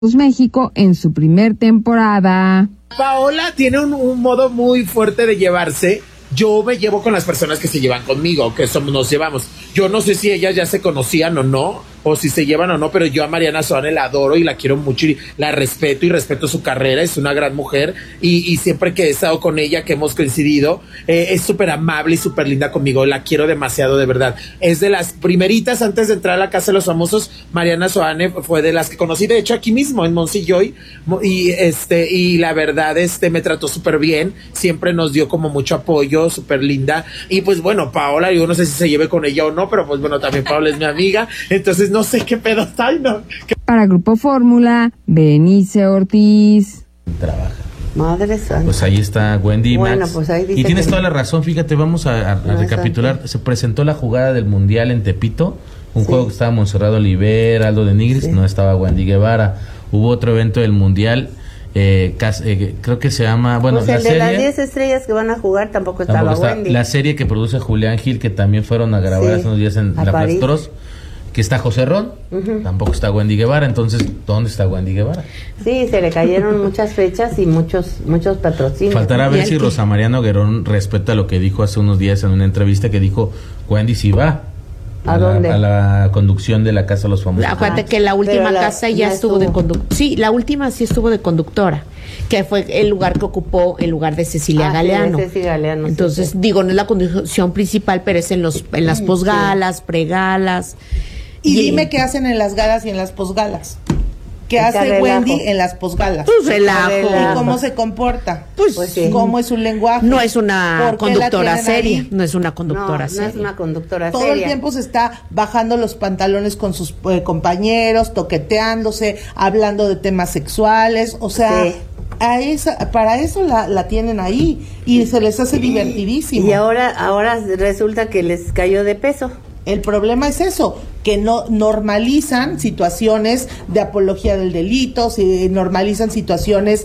México en su primer temporada. Paola tiene un modo muy fuerte de llevarse. Yo me llevo con las personas que se llevan conmigo, nos llevamos. Yo no sé si ellas ya se conocían o no, o si se llevan o no, pero yo a Mariana Soane la adoro y la quiero mucho y la respeto y respeto su carrera. Es una gran mujer y siempre que he estado con ella, que hemos coincidido, es súper amable y súper linda conmigo. La quiero demasiado, de verdad. Es de las primeritas antes de entrar a la Casa de los Famosos. Mariana Soane fue de las que conocí, de hecho aquí mismo en Monsilloy, y la verdad me trató súper bien. Siempre nos dio como mucho apoyo, súper linda. Y pues bueno, Paola, yo no sé si se lleve con ella o no, pero pues bueno, también Paola es mi amiga, entonces no sé qué pedo está, ¿no? Para Grupo Fórmula, Berenice Ortiz. Trabaja. Madre santa. Pues ahí está Wendy, bueno, Max. Pues ahí dice y tienes toda la razón, fíjate, vamos a recapitular. Exacto. Se presentó la jugada del Mundial en Tepito, un Sí. juego que estaba Monserrat Oliver, Aldo de Nigris, Sí. no estaba Wendy Guevara. Hubo otro evento del Mundial, creo que se llama, bueno, pues la el de serie, las 10 estrellas que van a jugar tampoco estaba Wendy. la serie que produce Julián Gil, que también fueron a grabar Sí, hace unos días en a la París. Plaza Toros, que está José Ron, tampoco está Wendy Guevara. Entonces, ¿dónde está Wendy Guevara? Sí, se le cayeron muchas fechas y muchos patrocinios. Faltará ver si Rosa María Noguerón respeta lo que dijo hace unos días en una entrevista, que dijo Wendy si va ¿A dónde? a la conducción de la Casa de los Famosos. Acuérdate que la última casa ya no estuvo de conductora. Sí, la última sí estuvo de conductora, que fue el lugar que ocupó el lugar de Cecilia Galeano. Sí, de Ceci Galeano. Entonces, sí. digo, no es la conducción principal, pero es en las posgalas, pregalas. Y dime qué hacen en las galas y en las posgalas. ¿Qué Está hace relajo. Wendy en las posgalas? Pues relajo. ¿Y cómo se comporta? Pues sí. ¿Cómo es su lenguaje? No es una ¿Por qué la conductora tienen seria. ahí? No es una conductora No seria. es una conductora Todo seria. el tiempo se está bajando los pantalones con sus compañeros, toqueteándose, hablando de temas sexuales, o sea, Sí. para eso la tienen ahí y se les hace divertidísimo. Y ahora resulta que les cayó de peso. El problema es eso, que no normalizan situaciones de apología del delito, normalizan situaciones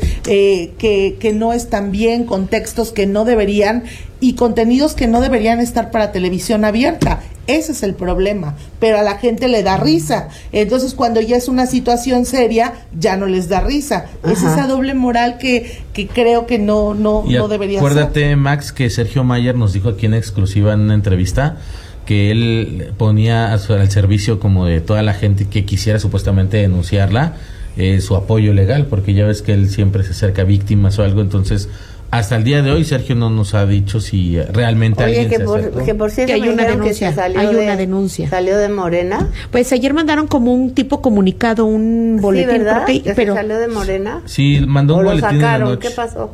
que no están bien, contextos que no deberían y contenidos que no deberían estar para televisión abierta. Ese es el problema, pero a la gente le da risa. Entonces, cuando ya es una situación seria, ya no les da risa. Es esa doble moral que creo que no debería ser. Acuérdate, Max, que Sergio Mayer nos dijo aquí en exclusiva en una entrevista que él ponía al servicio como de toda la gente que quisiera supuestamente denunciarla, su apoyo legal, porque ya ves que él siempre se acerca a víctimas o algo. Entonces, hasta el día de hoy Sergio no nos ha dicho si realmente alguien se acercó. Que por cierto Que hay me una dijeron denuncia, que salió hay de, una denuncia. Salió de Morena. Pues ayer mandaron como un tipo comunicado, un boletín, Sí, ¿verdad? creo que- ¿Que pero salió de Morena? Sí, mandó ¿O un lo boletín en la sacaron? noche. ¿Qué pasó?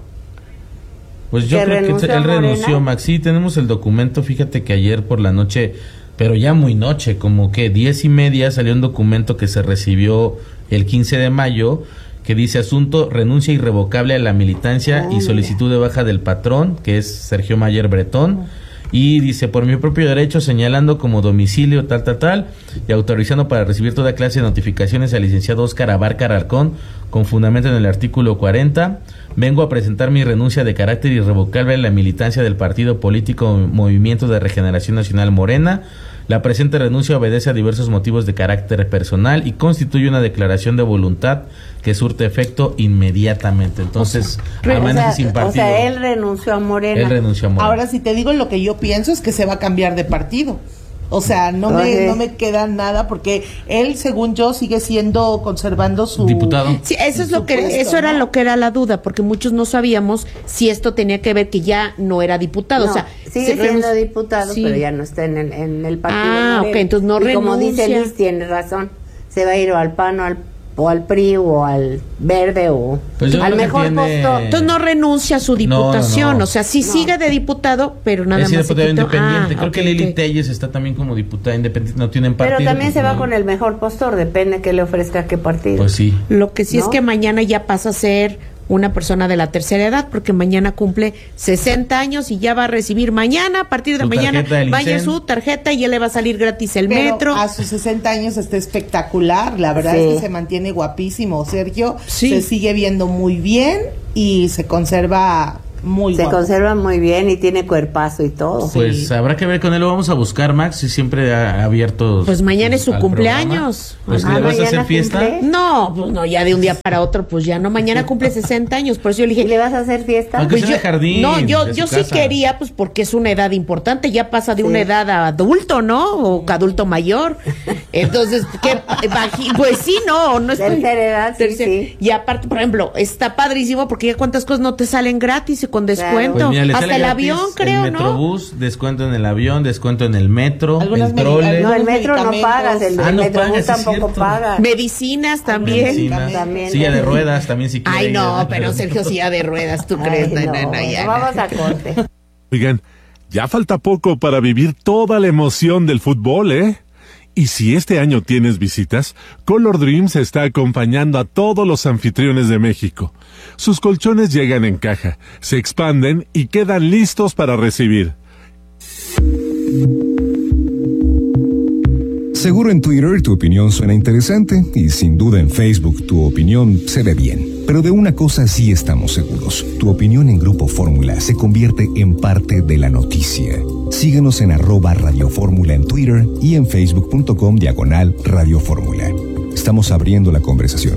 Pues yo ¿Que creo que renunció él a Morena? renunció, Max. Sí, tenemos el documento. Fíjate que ayer por la noche, pero ya muy noche, como que 10:30, salió un documento que se recibió el 15 de mayo, que dice: asunto, renuncia irrevocable a la militancia y solicitud de baja del patrón, que es Sergio Mayer Bretón. Y dice: por mi propio derecho, señalando como domicilio tal, y autorizando para recibir toda clase de notificaciones al licenciado Óscar Abarca Alarcón, con fundamento en el artículo 40, vengo a presentar mi renuncia de carácter irrevocable a la militancia del partido político Movimiento de Regeneración Nacional Morena. La presente renuncia obedece a diversos motivos de carácter personal y constituye una declaración de voluntad que surte efecto inmediatamente. Entonces, amanece sin partido. O sea, él renunció a Morena. Él renunció a Morena. Ahora, si te digo lo que yo pienso es que se va a cambiar de partido. O sea, no me queda nada porque él, según yo, sigue conservando su diputado. Sí, eso es su lo que puesto, eso era ¿no? lo que era la duda, porque muchos no sabíamos si esto tenía que ver que ya no era diputado, No, o sea, sigue se siendo renunció- diputado, sí. pero ya no está en el partido. Ah, Morena. ok, entonces no y como dice renuncia. Liz, tiene razón, se va a ir o al PAN o al PRI o al Verde o Pues yo al creo que mejor tiene- postor. Entonces no renuncia a su diputación, no. o sea, sí sigue de diputado, pero nada Es más se diputado quitó. independiente. Creo Ok, que Lili ok. Telles está también como diputada independiente. No tienen partido. Pero también pues se va no. con el mejor postor, depende que le ofrezca qué partido. Pues sí. Lo que sí es ¿No? que mañana ya pasa a ser una persona de la tercera edad, porque mañana cumple 60 años y ya va a recibir mañana, a partir de Su mañana, tarjeta del vaya INSEN. su tarjeta y ya le va a salir gratis el Pero metro. a sus 60 años está espectacular, la verdad Sí. es que se mantiene guapísimo. Sergio Sí. se sigue viendo muy bien y se conserva Muy Se guapo. conserva muy bien y tiene cuerpazo y todo. Pues habrá que ver con él, lo vamos a buscar, Max, y siempre ha abierto. Pues mañana es su al cumpleaños. programa. Pues Ah, le vas a hacer mañana fiesta. cumple. No, pues no, ya de un día para otro, pues ya no. Mañana cumple 60 años, por eso yo le ¿Y dije. le vas a hacer fiesta? Aunque Pues sea de jardín, no, yo de su sí casa. quería, pues porque es una edad importante, ya pasa de Sí. una edad a adulto, ¿no? O adulto mayor. Entonces, pues sí, no estoy. Tercera edad, sí, sí. Y aparte, por ejemplo, está padrísimo porque ya cuántas cosas no te salen gratis y con descuento. Pues mira, le Hasta sale el gratis avión, creo, el ¿no? Metrobús, descuento en el avión, descuento en el metro, Algunas el trole. No, el Algunos metro no medicamentos. pagas, el Ah, no Metrobús pagas, es tampoco cierto. paga. Medicinas también. Medicina, También. silla de ruedas también si quieres. Ay, no, pero Sergio, silla de ruedas, ¿tú crees? Ay, No, no, ya vamos a corte. Oigan, ya falta poco para vivir toda la emoción del fútbol, ¿eh? Y si este año tienes visitas, Color Dreams está acompañando a todos los anfitriones de México. Sus colchones llegan en caja, se expanden y quedan listos para recibir. Seguro en Twitter tu opinión suena interesante y sin duda en Facebook tu opinión se ve bien. Pero de una cosa sí estamos seguros. Tu opinión en Grupo Fórmula se convierte en parte de la noticia. Síguenos en @Radio Fórmula en Twitter y en facebook.com/Radio Fórmula. Estamos abriendo la conversación.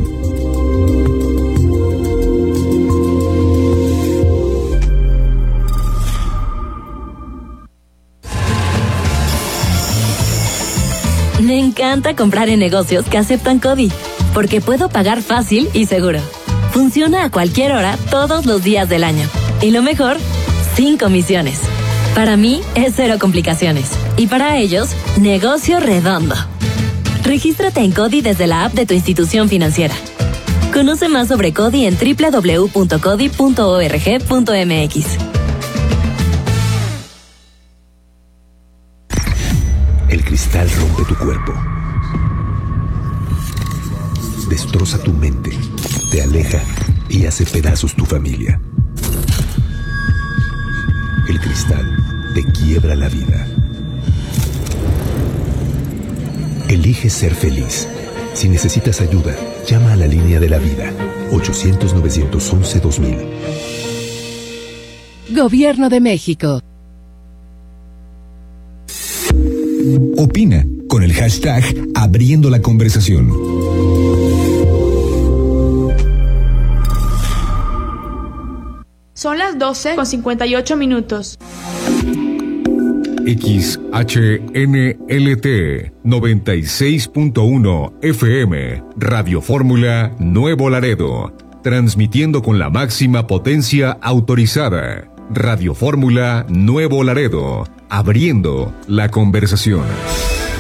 Me encanta comprar en negocios que aceptan CODI, porque puedo pagar fácil y seguro. Funciona a cualquier hora, todos los días del año. Y lo mejor, sin comisiones. Para mí, es cero complicaciones. Y para ellos, negocio redondo. Regístrate en CODI desde la app de tu institución financiera. Conoce más sobre CODI en www.codi.org.mx. El cristal rompe tu cuerpo. Destroza tu mente, te aleja y hace pedazos tu familia. El cristal te quiebra la vida. Elige ser feliz. Si necesitas ayuda, llama a la línea de la vida. 800-911-2000. Gobierno de México. Opina con el hashtag Abriendo la Conversación. Son las 12:58. XHNLT 96.1 FM Radio Fórmula Nuevo Laredo, transmitiendo con la máxima potencia autorizada. Radio Fórmula Nuevo Laredo, abriendo la conversación.